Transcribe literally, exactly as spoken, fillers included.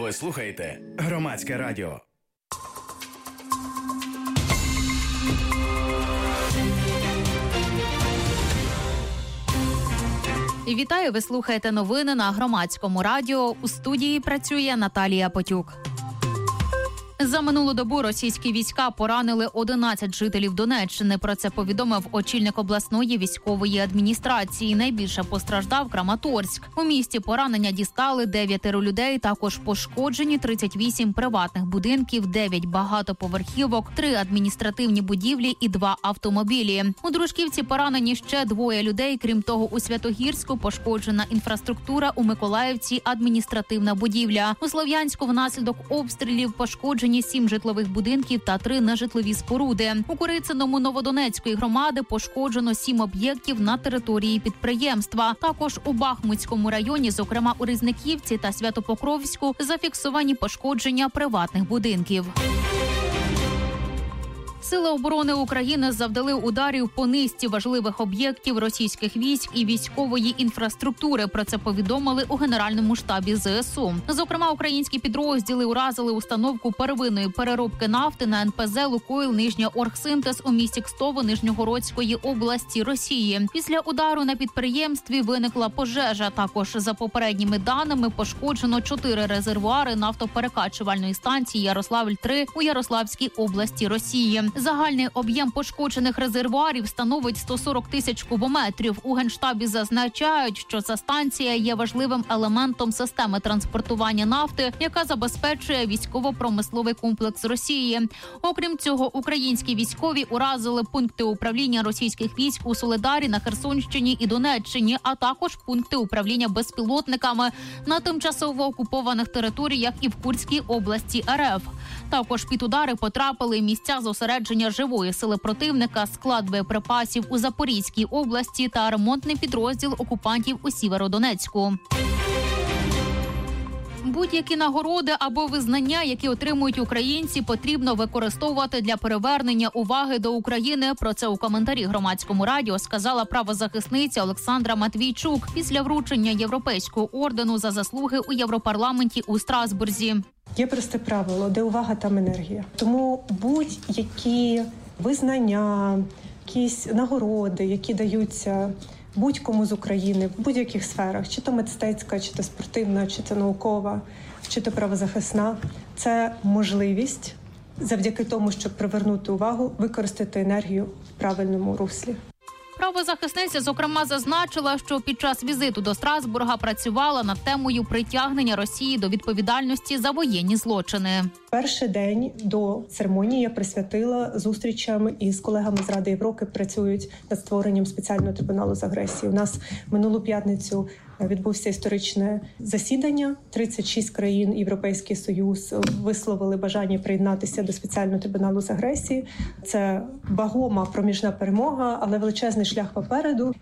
Ви слухаєте Громадське радіо. Вітаю, ви слухаєте новини на Громадському радіо. У студії працює Наталія Потюк. За минулу добу російські війська поранили одинадцять жителів Донеччини. Про це повідомив очільник обласної військової адміністрації. Найбільше постраждав Краматорськ. У місті поранення дістали дев'ятеро людей. Також пошкоджені тридцять вісім приватних будинків, дев'ять багатоповерхівок, три адміністративні будівлі і два автомобілі. У Дружківці поранені ще двоє людей. Крім того, у Святогірську пошкоджена інфраструктура, у Миколаївці адміністративна будівля. У Слов'янську внаслідок обстрілів пошкоджені сім житлових будинків та три нежитлові споруди. У Курициному Новодонецької громади пошкоджено сім об'єктів на території підприємства. Також у Бахмутському районі, зокрема у Різниківці та Святопокровську, зафіксовані пошкодження приватних будинків. Сили оборони України завдали ударів по низці важливих об'єктів російських військ і військової інфраструктури. Про це повідомили у Генеральному штабі ЗСУ. Зокрема, українські підрозділи уразили установку первинної переробки нафти на ен пе зе «Лукойл Нижня Оргсинтез» у місті Кстово Нижньогородської області Росії. Після удару на підприємстві виникла пожежа. Також, за попередніми даними, пошкоджено чотири резервуари нафтоперекачувальної станції «Ярославль-три» у Ярославській області Росії. Загальний об'єм пошкоджених резервуарів становить сто сорок тисяч кубометрів. У Генштабі зазначають, що ця станція є важливим елементом системи транспортування нафти, яка забезпечує військово-промисловий комплекс Росії. Окрім цього, українські військові уразили пункти управління російських військ у Солидарі на Херсонщині і Донеччині, а також пункти управління безпілотниками на тимчасово окупованих територіях і в Курській області ер еф. Також під удари потрапили місця зосередження живої сили противника, склад боєприпасів у Запорізькій області та ремонтний підрозділ окупантів у Сєвєродонецьку. Будь-які нагороди або визнання, які отримують українці, потрібно використовувати для привернення уваги до України. Про це у коментарі Громадському радіо сказала правозахисниця Олександра Матвійчук після вручення Європейського ордену за заслуги у Європарламенті у Страсбурзі. Є просте правило, де увага, там енергія. Тому будь-які визнання, якісь нагороди, які даються будь-кому з України в будь-яких сферах, чи то мистецька, чи то спортивна, чи то наукова, чи то правозахисна, це можливість завдяки тому, щоб привернути увагу, використати енергію в правильному руслі. Правозахисниця, зокрема, зазначила, що під час візиту до Страсбурга працювала над темою притягнення Росії до відповідальності за воєнні злочини. Перший день до церемонії я присвятила зустрічам із колегами з Ради Європи, працюють над створенням спеціального трибуналу з агресії. У нас минулу п'ятницю відбувся історичне засідання. тридцять шість країн, Європейський Союз висловили бажання приєднатися до спеціального трибуналу з агресії. Це вагома проміжна перемога, але величезний шлях попереду.